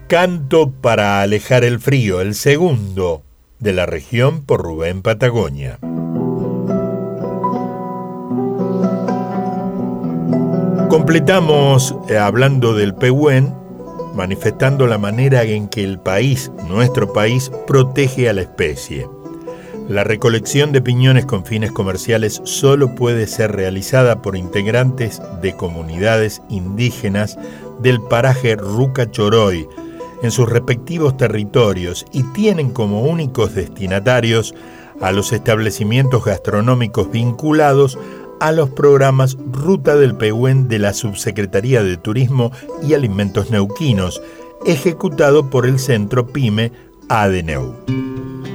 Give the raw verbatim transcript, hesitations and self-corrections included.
Canto para alejar el frío, el segundo de la región por Rubén Patagonia. Completamos eh, hablando del pehuen, manifestando la manera en que el país, nuestro país, protege a la especie. La recolección de piñones con fines comerciales solo puede ser realizada por integrantes de comunidades indígenas del paraje Ruca Choroy en sus respectivos territorios y tienen como únicos destinatarios a los establecimientos gastronómicos vinculados a los programas Ruta del Pehuen de la Subsecretaría de Turismo y Alimentos Neuquinos, ejecutado por el Centro PYME ADENEU.